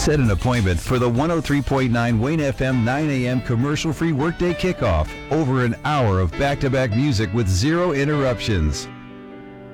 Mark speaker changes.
Speaker 1: Set an appointment for the 103.9 Wayne FM 9 a.m. commercial-free workday kickoff. Over an hour of back-to-back music with zero interruptions.